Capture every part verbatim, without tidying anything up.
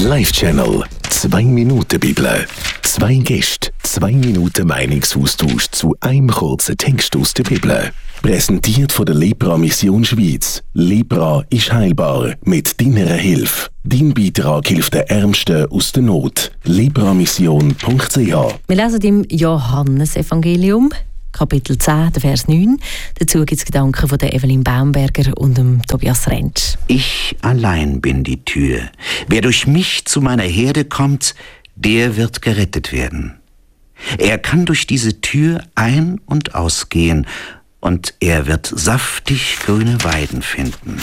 Live-Channel. Zwei Minuten Bibel. Zwei Gäste, zwei Minuten Meinungsaustausch zu einem kurzen Text aus der Bibel. Präsentiert von der Lepra Mission Schweiz. Lepra ist heilbar mit deiner Hilfe. Dein Beitrag hilft den Ärmsten aus der Not. lepramission punkt c h. Wir lesen im Johannesevangelium, Kapitel zehn, Vers neun. Dazu gibt es Gedanken von der Evelyn Baumberger und dem Tobias Rentsch. Ich allein bin die Tür. Wer durch mich zu meiner Herde kommt, der wird gerettet werden. Er kann durch diese Tür ein- und ausgehen, und er wird saftig grüne Weiden finden.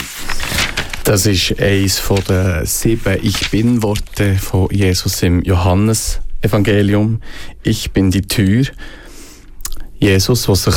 Das ist eines der sieben Ich-Bin-Worte von Jesus im Johannesevangelium. Ich bin die Tür. Jesus, der sich,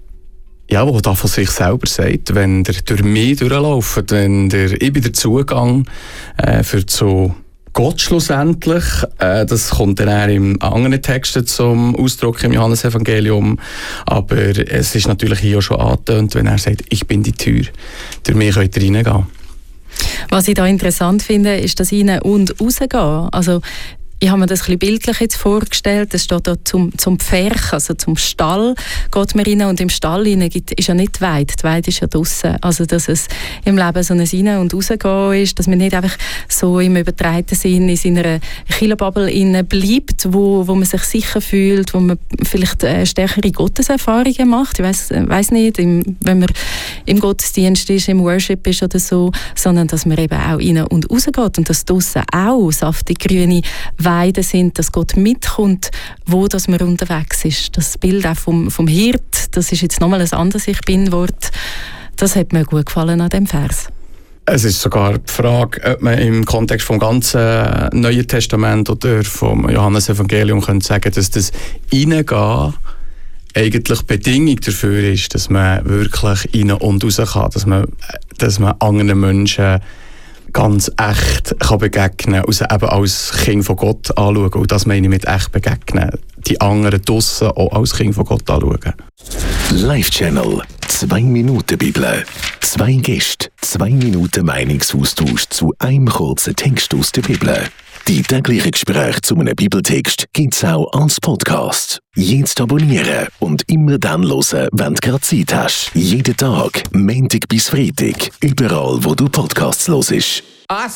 ja, der da von sich selber sagt, wenn der durch mich durchlauft, wenn der, ich bin der Zugang äh, für zu Gott schlussendlich. Äh, das kommt dann auch in anderen Texten zum Ausdruck im Johannesevangelium. Aber es ist natürlich hier auch schon angetönt, wenn er sagt, ich bin die Tür. Durch mich könnt ihr reingehen. Was ich da interessant finde, ist das Rein- und Rausgehen. Also, ich habe mir das ein bisschen bildlich jetzt vorgestellt. Es steht da zum, zum Pferch, also zum Stall, geht man rein. Und im Stall rein gibt, ist ja nicht die Weide. Die Weide ist ja draussen. Also, dass es im Leben so ein Rein- und Rausgehen ist, dass man nicht einfach so im übertreiten Sinn in seiner Killenbubble innen bleibt, wo, wo man sich sicher fühlt, wo man vielleicht äh, stärkere Gotteserfahrungen macht. Ich weiss, weiss nicht, im, wenn man im Gottesdienst ist, im Worship ist oder so, sondern dass man eben auch rein und rausgeht und dass draussen auch saftig grüne Weiden sind, dass Gott mitkommt, wo das man unterwegs ist. Das Bild auch vom, vom Hirt, das ist jetzt nochmal ein anderes Ich-Bin-Wort, das hat mir gut gefallen an diesem Vers. Es ist sogar die Frage, ob man im Kontext vom ganzen Neuen Testament oder vom Johannesevangelium könnte sagen, dass das Reingehen eigentlich Bedingung dafür ist, dass man wirklich rein und raus kann, dass man, dass man anderen Menschen ganz echt kann begegnen, also eben als Kind von Gott anschauen. Und das meine ich mit echt begegnen. Die anderen draussen auch als Kind von Gott anschauen. Live-Channel. Zwei Minuten Bibel. Zwei Gäste, zwei Minuten Meinungsaustausch zu einem kurzen Text aus der Bibel. Die täglichen Gespräche zu einem Bibeltext gibt's auch als Podcast. Jetzt abonnieren und immer dann hören, wenn du gerade Zeit hast. Jeden Tag, Montag bis Freitag, überall wo du Podcasts hörst.